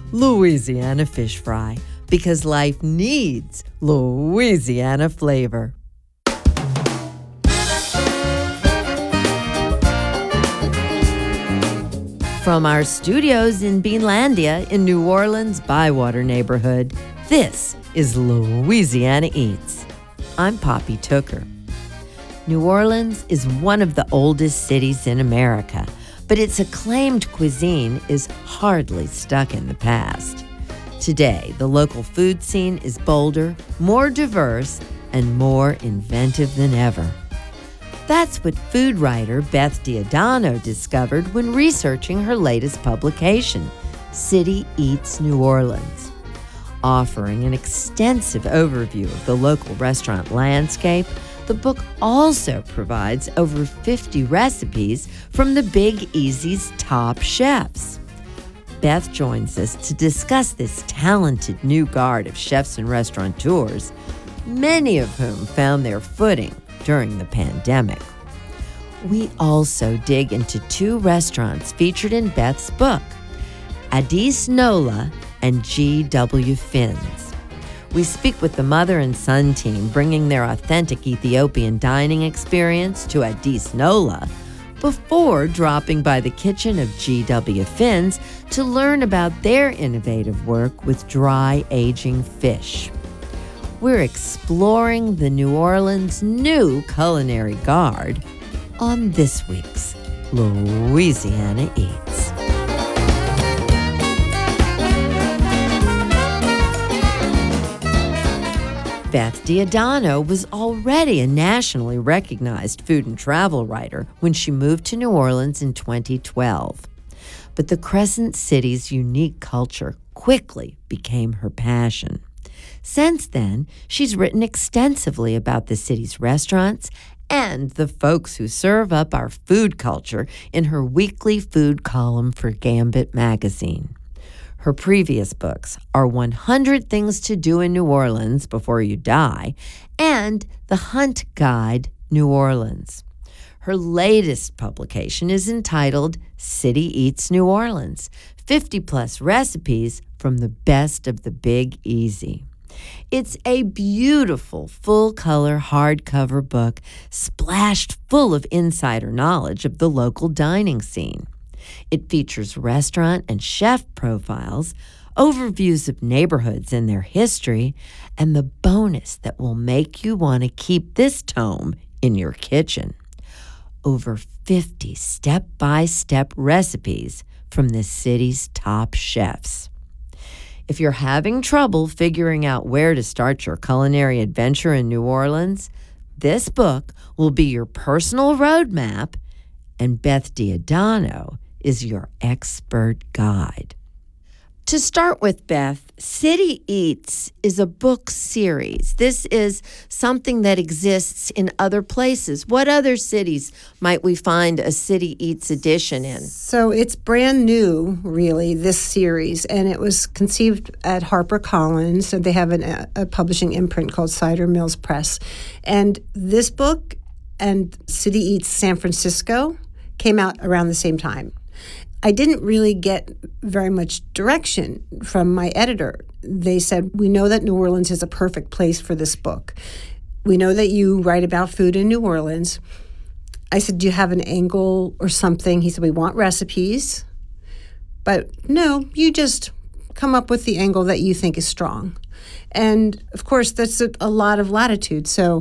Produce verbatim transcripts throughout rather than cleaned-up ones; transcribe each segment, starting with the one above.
Louisiana fish fry, because life needs Louisiana flavor. From our studios in Beanlandia in New Orleans' Bywater neighborhood, this is Louisiana Eats. I'm Poppy Tooker. New Orleans is one of the oldest cities in America, but its acclaimed cuisine is hardly stuck in the past. Today, the local food scene is bolder, more diverse, and more inventive than ever. That's what food writer Beth Diodato discovered when researching her latest publication, City Eats New Orleans. Offering an extensive overview of the local restaurant landscape, the book also provides over fifty recipes from the Big Easy's top chefs. Beth joins us to discuss this talented new guard of chefs and restaurateurs, many of whom found their footing during the pandemic. We also dig into two restaurants featured in Beth's book, Adis Nola and G W Finn's. We speak with the mother and son team bringing their authentic Ethiopian dining experience to Adis Nola before dropping by the kitchen of G W Finn's to learn about their innovative work with dry aging fish. We're exploring the New Orleans new culinary guard on this week's Louisiana Eats. Beth Diodato was already a nationally recognized food and travel writer when she moved to New Orleans in twenty twelve. But the Crescent City's unique culture quickly became her passion. Since then, she's written extensively about the city's restaurants and the folks who serve up our food culture in her weekly food column for Gambit magazine. Her previous books are one hundred Things to Do in New Orleans Before You Die and The Hunt Guide, New Orleans. Her latest publication is entitled City Eats New Orleans, fifty-plus recipes from the best of the Big Easy. It's a beautiful, full-color hardcover book splashed full of insider knowledge of the local dining scene. It features restaurant and chef profiles, overviews of neighborhoods and their history, and the bonus that will make you want to keep this tome in your kitchen. Over fifty step-by-step recipes from the city's top chefs. If you're having trouble figuring out where to start your culinary adventure in New Orleans, this book will be your personal roadmap, and Beth Diodato is your expert guide. To start with, Beth, City Eats is a book series. This is something that exists in other places. What other cities might we find a City Eats edition in? So it's brand new, really, this series, and it was conceived at HarperCollins, and they have an, a, a publishing imprint called Cider Mills Press. And this book and City Eats San Francisco came out around the same time. I didn't really get very much direction from my editor. They said, we know that New Orleans is a perfect place for this book. We know that you write about food in New Orleans. I said, do you have an angle or something? He said, we want recipes. But no, you just come up with the angle that you think is strong. And of course, that's a, a lot of latitude. So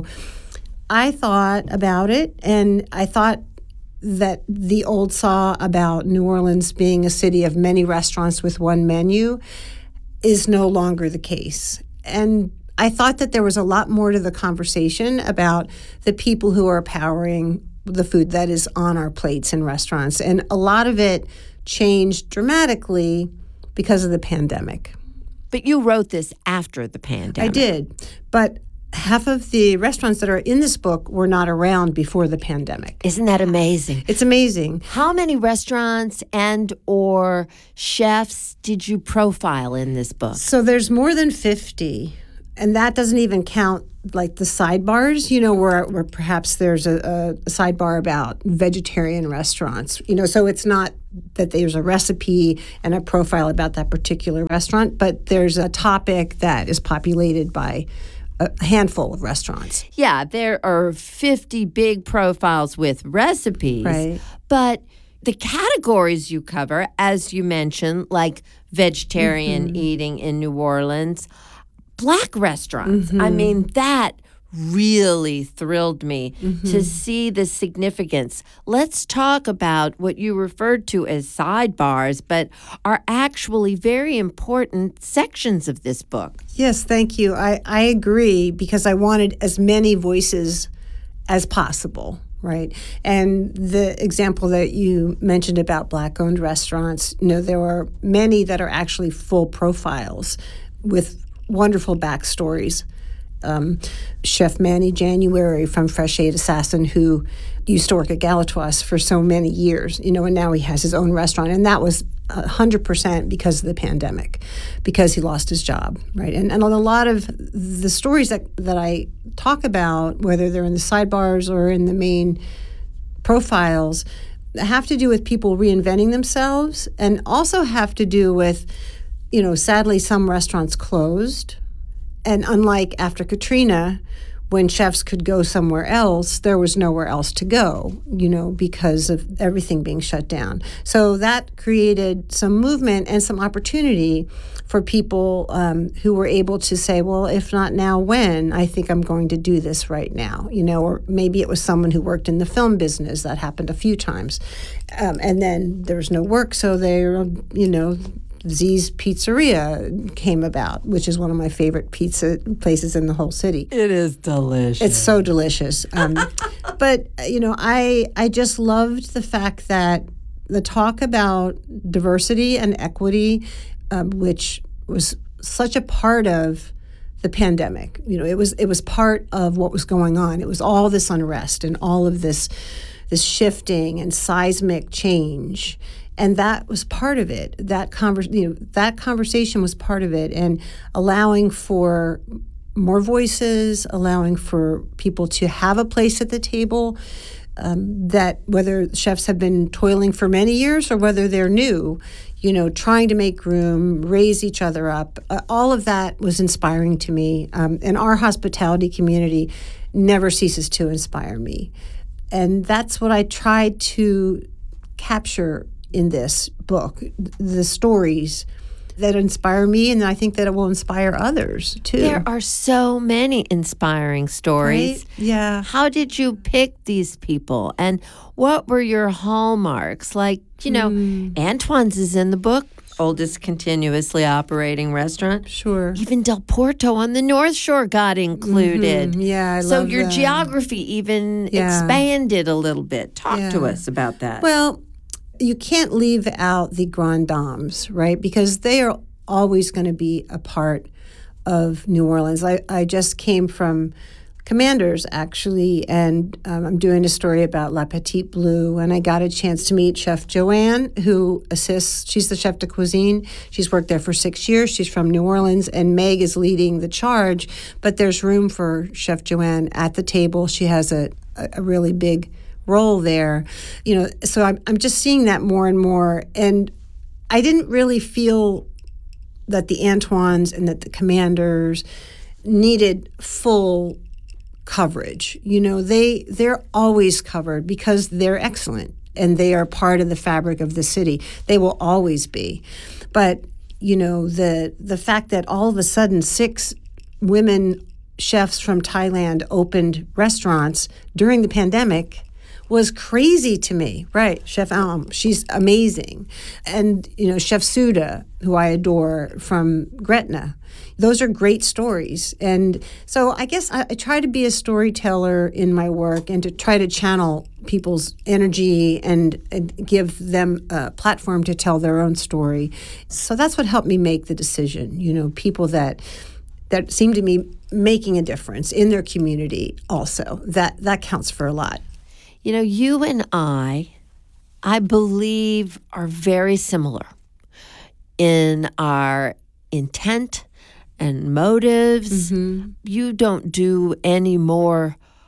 I thought about it, and I thought that the old saw about New Orleans being a city of many restaurants with one menu is no longer the case. And I thought that there was a lot more to the conversation about the people who are powering the food that is on our plates in restaurants. And a lot of it changed dramatically because of the pandemic. But you wrote this after the pandemic. I did. But half of the restaurants that are in this book were not around before the pandemic. Isn't that amazing? It's amazing. How many restaurants and or chefs did you profile in this book? So there's more than fifty, and that doesn't even count like the sidebars, you know, where where perhaps there's a, a sidebar about vegetarian restaurants, you know, so it's not that there's a recipe and a profile about that particular restaurant, but there's a topic that is populated by a handful of restaurants. Yeah, there are fifty big profiles with recipes, Right. but the categories you cover, as you mentioned, like vegetarian mm-hmm. eating in New Orleans, Black restaurants. Mm-hmm. I mean, that really thrilled me mm-hmm. to see the significance. Let's talk about what you referred to as sidebars, but are actually very important sections of this book. Yes, thank you. I, I agree, because I wanted as many voices as possible, right? And the example that you mentioned about Black-owned restaurants, you know, there are many that are actually full profiles with wonderful backstories. Um, Chef Manny January from Fresh Aid Assassin, who used to work at Galatoire's for so many years, you know, and now he has his own restaurant. And that was one hundred percent because of the pandemic, because he lost his job, right? And, and a lot of the stories that, that I talk about, whether they're in the sidebars or in the main profiles, have to do with people reinventing themselves, and also have to do with, you know, sadly, some restaurants closed. And unlike after Katrina, when chefs could go somewhere else, there was nowhere else to go, you know, because of everything being shut down. So that created some movement and some opportunity for people um, who were able to say, well, if not now, when? I think I'm going to do this right now, you know, or maybe it was someone who worked in the film business. That happened a few times. Um, and then there was no work, so they, you know, Z's Pizzeria came about, which is one of my favorite pizza places in the whole city. It is delicious. It's so delicious. Um, but, you know, I I just loved the fact that the talk about diversity and equity, um, which was such a part of the pandemic. You know, it was it was part of what was going on. It was all this unrest and all of this this shifting and seismic change. And that was part of it. That conver- you know, that conversation was part of it, and allowing for more voices, allowing for people to have a place at the table. Um, that whether chefs have been toiling for many years or whether they're new, you know, trying to make room, raise each other up. Uh, all of that was inspiring to me. Um, and our hospitality community never ceases to inspire me, and that's what I tried to capture in this book, the stories that inspire me, and I think that it will inspire others too. There are so many inspiring stories. Right? Yeah. How did you pick these people, and what were your hallmarks? Like, you know, mm. Antoine's is in the book, oldest continuously operating restaurant. Sure. Even Del Porto on the North Shore got included. Mm-hmm. Yeah, I so love your that. geography even yeah. expanded a little bit. Talk yeah. to us about that. Well, you can't leave out the Grand Dames, right? Because they are always going to be a part of New Orleans. I, I just came from Commanders, actually, and um, I'm doing a story about La Petite Blue, and I got a chance to meet Chef Joanne, who assists. She's the chef de cuisine. She's worked there for six years. She's from New Orleans, and Meg is leading the charge, but there's room for Chef Joanne at the table. She has a, a really big role there, you know, so I'm, I'm just seeing that more and more. And I didn't really feel that the Antoines and that the Commanders needed full coverage. You know, they, they're always covered because they're excellent and they are part of the fabric of the city. They will always be. But, you know, the the fact that all of a sudden six women chefs from Thailand opened restaurants during the pandemic was crazy to me. Right. Chef Alm, she's amazing. And, you know, Chef Suda, who I adore from Gretna. Those are great stories. And so I guess I, I try to be a storyteller in my work and to try to channel people's energy and, and give them a platform to tell their own story. So that's what helped me make the decision. You know, people that that seem to me making a difference in their community also. That that counts for a lot. You know, you and I, I believe, are very similar in our intent and motives. Mm-hmm. You don't do any more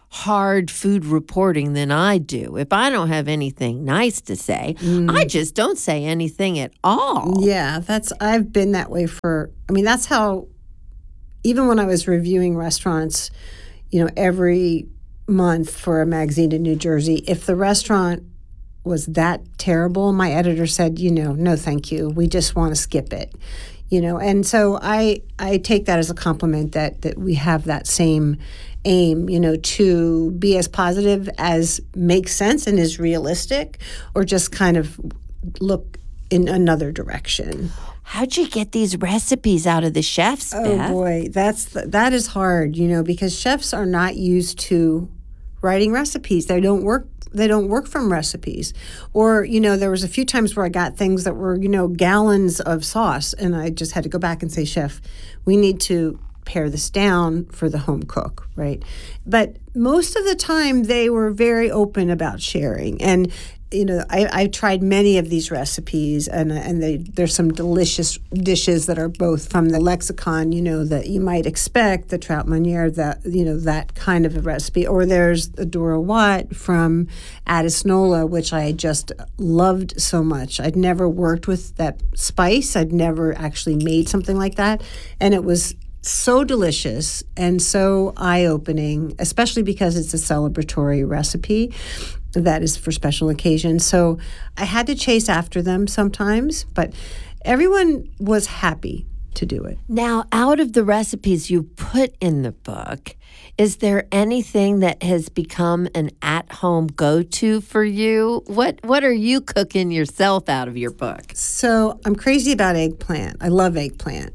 hard food reporting than I do. If I don't have anything nice to say, mm. I just don't say anything at all. Yeah, that's I've been that way for, I mean, that's how, even when I was reviewing restaurants, you know, every month for a magazine in New Jersey, if the restaurant was that terrible, my editor said, you know, no, thank you. We just want to skip it. You know, and so I I take that as a compliment that that we have that same aim, you know, to be as positive as makes sense and is realistic, or just kind of look in another direction. How'd you get these recipes out of the chefs, Oh, Beth? boy, that's the, that is hard, you know, because chefs are not used to writing recipes. They don't work They don't work from recipes. Or, you know, there was a few times where I got things that were, you know, gallons of sauce, and I just had to go back and say, chef, we need to pare this down for the home cook, right? But most of the time they were very open about sharing. And you know, I, I've tried many of these recipes, and and they, there's some delicious dishes that are both from the lexicon, you know, that you might expect, the trout meuniere, that, you know, that kind of a recipe. Or there's the Dora Watt from Addis Nola, which I just loved so much. I'd never worked with that spice. I'd never actually made something like that. And it was so delicious and so eye-opening, especially because it's a celebratory recipe that is for special occasions. So I had to chase after them sometimes, but everyone was happy to do it. Now, out of the recipes you put in the book, is there anything that has become an at-home go-to for you? What what are you cooking yourself out of your book? So I'm crazy about eggplant. I love eggplant.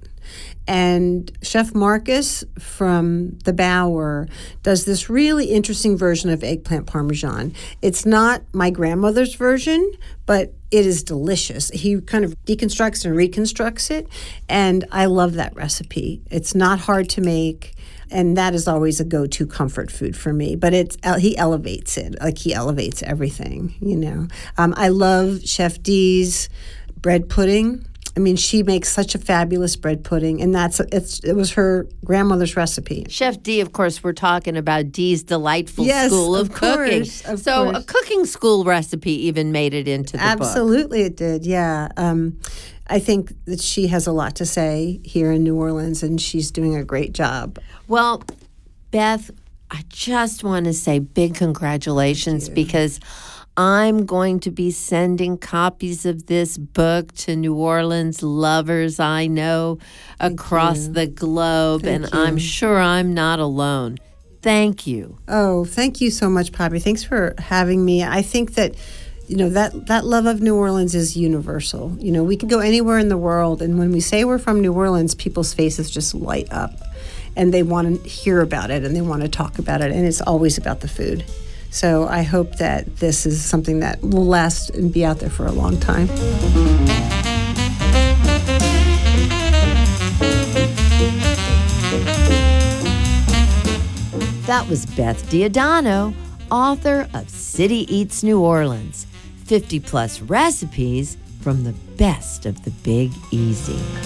And Chef Marcus from The Bower does this really interesting version of eggplant parmesan. It's not my grandmother's version, but it is delicious. He kind of deconstructs and reconstructs it, and I love that recipe. It's not hard to make, and that is always a go-to comfort food for me. But it's he elevates it, like he elevates everything, you know. Um, I love Chef D's bread pudding. I mean, she makes such a fabulous bread pudding, and that's it's it was her grandmother's recipe. Chef D, of course, we're talking about Dee's Delightful yes, School of, of Cooking. Course, of so course. A cooking school recipe even made it into the Absolutely book. Absolutely it did, yeah. Um, I think that she has a lot to say here in New Orleans, and she's doing a great job. Well, Beth, I just want to say big congratulations because I'm going to be sending copies of this book to New Orleans lovers I know Thank across you. the globe, Thank and you. I'm sure I'm not alone. Thank you. Oh, thank you so much, Poppy. Thanks for having me. I think that, you know, that, that love of New Orleans is universal. You know, we can go anywhere in the world, and when we say we're from New Orleans, people's faces just light up, and they want to hear about it, and they want to talk about it, and it's always about the food. So I hope that this is something that will last and be out there for a long time. That was Beth Diodato, author of City Eats New Orleans, fifty plus recipes from the best of the Big Easy.